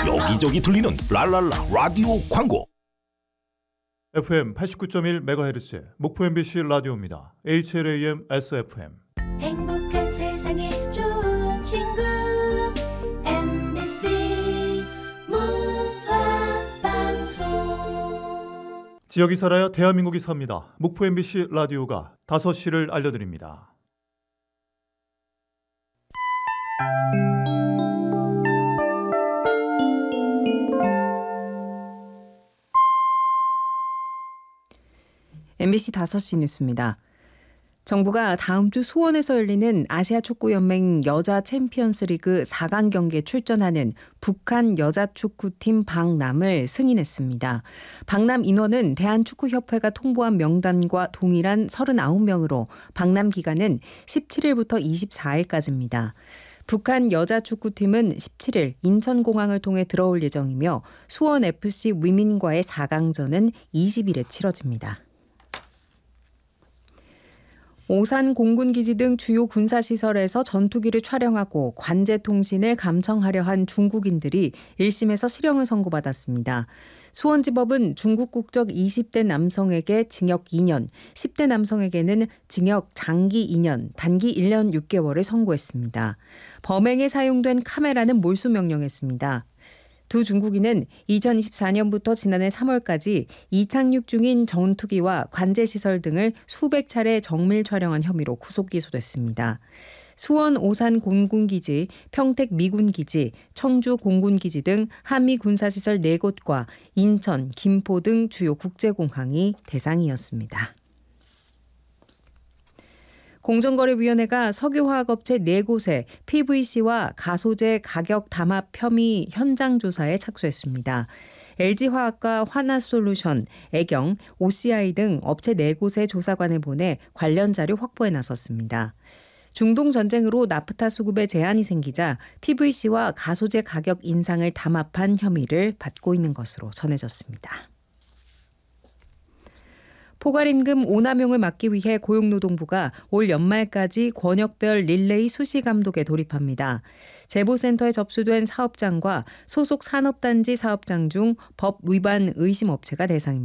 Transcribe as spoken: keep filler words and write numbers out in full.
여기저기 들리는 랄랄라 라디오 광고. 에프엠 팔십구 점 일 메가헤르츠 목포 엠비씨 라디오입니다. 에이치엘에이엠 에스에프엠. 행복한 세상에 좋은 친구 엠비씨 문화방송. 지역이 살아야 대한민국이 삽니다. 목포 엠비씨 라디오가 다섯 시를 알려드립니다. 엠비씨 다섯 시 뉴스입니다. 정부가 다음 주 수원에서 열리는 아시아 축구연맹 여자 챔피언스 리그 사 강 경기에 출전하는 북한 여자 축구팀 박남을 승인했습니다. 박남 인원은 대한축구협회가 통보한 명단과 동일한 서른아홉 명으로 박람 기간은 십칠 일부터 이십사 일까지입니다. 북한 여자 축구팀은 십칠 일 인천공항을 통해 들어올 예정이며 수원에프씨 위민과의 사 강전은 이십 일에 치러집니다. 오산 공군기지 등 주요 군사시설에서 전투기를 촬영하고 관제통신을 감청하려 한 중국인들이 일 심에서 실형을 선고받았습니다. 수원지법은 중국 국적 이십 대 남성에게 징역 이 년, 십 대 남성에게는 징역 장기 이 년, 단기 일 년 육 개월을 선고했습니다. 범행에 사용된 카메라는 몰수 명령했습니다. 두 중국인은 이천이십사 년부터 지난해 삼 월까지 이착륙 중인 전투기와 관제시설 등을 수백 차례 정밀 촬영한 혐의로 구속 기소됐습니다. 수원 오산 공군기지, 평택 미군기지, 청주 공군기지 등 한미 군사시설 네 곳과 인천, 김포 등 주요 국제공항이 대상이었습니다. 공정거래위원회가 석유화학업체 네 곳에 피브이씨와 가소제 가격 담합 혐의 현장 조사에 착수했습니다. 엘지화학과 화나솔루션, 애경, 오씨아이 등 업체 네 곳의 조사관을 보내 관련 자료 확보에 나섰습니다. 중동 전쟁으로 나프타 수급에 제한이 생기자 피브이씨와 가소제 가격 인상을 담합한 혐의를 받고 있는 것으로 전해졌습니다. 포괄임금 오남용을 막기 위해 고용노동부가 올 연말까지 권역별 릴레이 수시 감독에 돌입합니다. 제보센터에 접수된 사업장과 소속 산업단지 사업장 중 법 위반 의심 업체가 대상입니다.